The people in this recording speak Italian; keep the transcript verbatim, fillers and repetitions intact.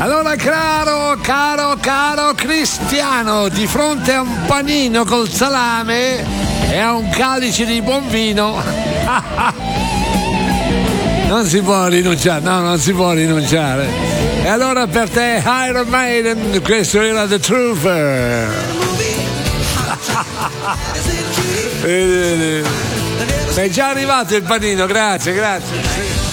Allora, caro, caro, caro Cristiano, di fronte a un panino col salame e a un calice di buon vino, non si può rinunciare, no, non si può rinunciare. E allora per te, Iron Maiden, questo era The Trooper. È già arrivato il panino, grazie, grazie.